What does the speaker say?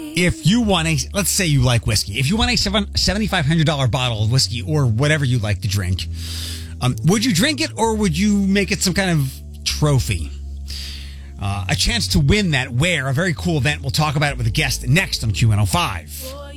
If you want let's say you like whiskey. If you want a $7,500 bottle of whiskey or whatever you like to drink, would you drink it or would you make it some kind of trophy? A chance to win that a very cool event. We'll talk about it with a guest next on Q105.